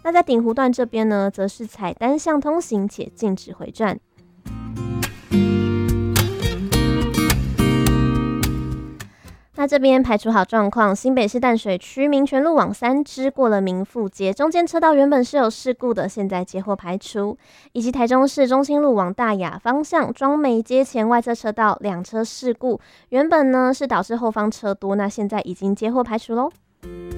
那在鼎湖段这边呢，则是采单向通行且禁止回转。那这边排除好状况，新北市淡水区民权路往3支过了民富街，中间车道原本是有事故的，现在接获排除。以及台中市中心路往大雅方向庄美街前外侧车道2车事故，原本呢是导致后方车多，那现在已经接获排除咯。